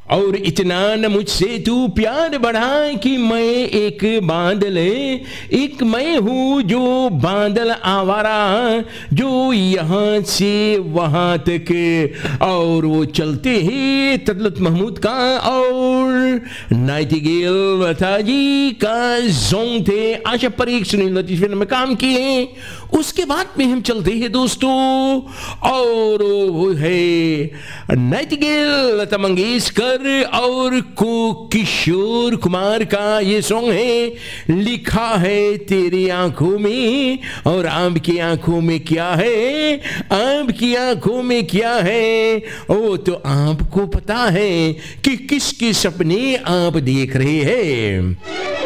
और इतना न मुझसे तू प्यार बढ़ा कि मैं एक बादल, एक मैं हूँ जो बादल आवारा, जो यहाँ से वहाँ तक। और वो चलते हैं तलत महमूद का और नाइटिंगेल लता जी का सॉन्ग थे। आशा परीख सुनील लतीफ फिल्म में काम किए। उसके बाद में हम चलते हैं दोस्तों, और वो है नाइटिंगेल लता मंगेशकर और किशोर कुमार का ये सॉन्ग है लिखा है तेरी आंखों में। और आपकी आंखों में क्या है, आपकी आंखों में क्या है, वो तो आपको पता है कि किसके सपने आप देख रहे हैं।